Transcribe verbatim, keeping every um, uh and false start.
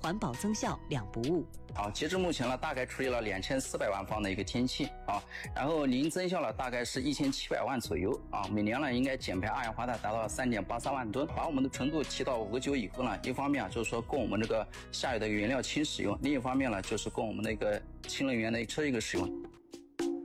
环保增效两不误。 啊，截至目前呢，大概处理了两千四百万方的一个天气啊，然后零增效呢大概是一千七百万左右啊，每年呢应该减排二氧化碳达到三点八三万吨，把我们的纯度提到五个九以后呢，一方面啊就是说供我们这个下游的原料轻使用，另一方面呢就是供我们的一个氢能源的车一个使用。